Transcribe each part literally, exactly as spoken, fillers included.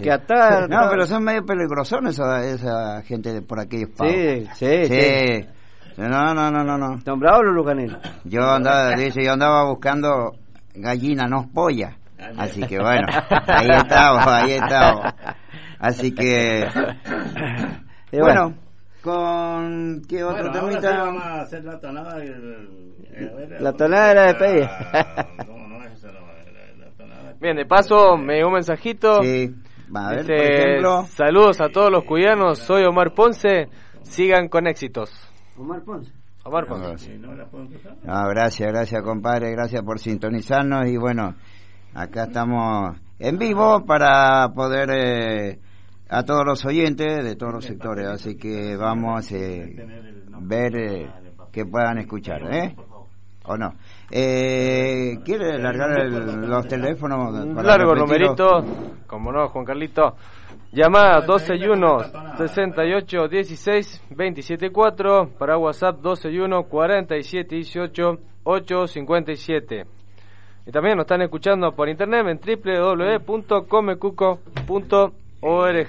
Sí. Que hasta... No, pero son medio peligrosones esa, esa gente de por aquellos pagos. Sí, sí, sí. sí. No, no, no, no, no. ¿Están bravos los luganeros? Yo andaba, dice, yo andaba buscando gallina, no polla. Así que bueno, ahí estamos, ahí estamos. Así que... Y bueno, ¿con qué otro bueno, temita? Ahora sí vamos a hacer la tonada. El, el, el, la tonada de la despedida. ¿Cómo no es esa? No, la, la tonada. Bien, de paso me dio un mensajito. Sí, va a ver, dice, por ejemplo. saludos a todos los cuyanos, soy Omar Ponce, sigan con éxitos. Omar Ponce. Omar Ponce. No, sí. ¿No la puedo empezar? No, gracias, gracias compadre, gracias por sintonizarnos y bueno, acá estamos en vivo para poder eh, a todos los oyentes de todos los sectores, así que vamos a eh, ver eh, que puedan escuchar, ¿eh? ¿O no? Eh, ¿Quiere largar el, los teléfonos? Un largo numerito, como no, Juan Carlito. Llamada doce y uno, sesenta y ocho, dieciséis, veintisiete cuatro. Para WhatsApp doce y uno, cuarenta y siete, dieciocho, ocho cincuenta y siete. Y también nos están escuchando por internet en doble u doble u doble u punto comecuco punto org.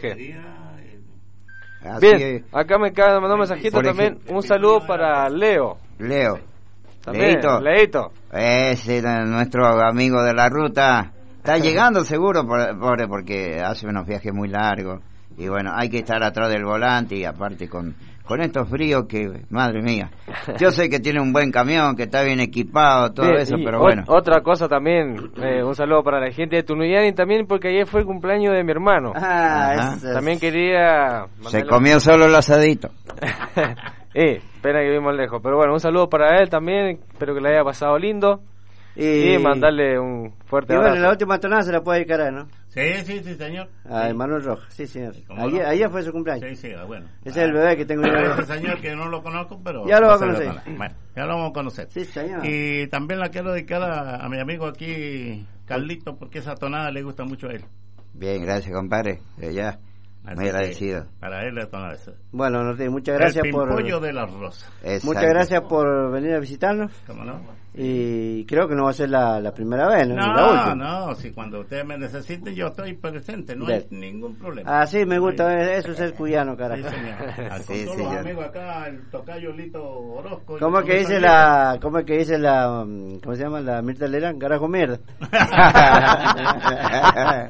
Bien, acá me acaba de mandar un mensajito también. Un saludo para Leo. Leo. También, Leito. Leito. Ese es nuestro amigo de la ruta. Está llegando seguro, pobre, porque hace unos viajes muy largos. Y bueno, hay que estar atrás del volante y aparte con, con estos fríos que, madre mía. Yo sé que tiene un buen camión, que está bien equipado, todo bien, eso, pero bueno. Otra cosa también, eh, un saludo para la gente de Tunuyani también, porque ayer fue el cumpleaños de mi hermano. Ah, es, también quería... Se comió solo el asadito. eh, pena que vivimos lejos. Pero bueno, un saludo para él también, espero que le haya pasado lindo. Y, y mandarle un fuerte y abrazo. Bueno, la última tonada se la puede dedicar a él, ¿no? Sí, sí, sí, señor. A sí. Manuel Rojas, sí, señor. Ayer, no? ayer fue su cumpleaños. Sí, sí, bueno. Ese ah, es el bebé que tengo yo. Ese señor que no lo conozco, pero... Ya lo va a conocer. Bueno, ya lo vamos a conocer. Sí, señor. Y también la quiero dedicar a, a mi amigo aquí, Carlito, porque esa tonada le gusta mucho a él. Bien, gracias, compadre. De ya. Así muy agradecido. Para él la tonada esa. Bueno, Norte, muchas gracias el por... El pimpollo de la rosa. Exacto. Muchas gracias por venir a visitarnos. ¿Cómo no? Y creo que no va a ser la, la primera vez, ¿no? No, la última. no, si cuando ustedes me necesiten yo estoy presente, no de... hay ningún problema. Ah, sí, me gusta, no hay... eso es el cuyano, carajo. Sí, señor. Sí, con todos señor. los amigos acá, el tocayo Lito Orozco. ¿Cómo es que dice la, cómo es que dice la, cómo se llama la Mirta Lerán? Carajo mierda.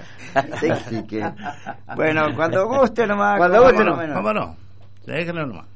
Sí, sí que... Bueno, cuando guste nomás. Cuando guste nomás. Vámonos, déjenlo nomás.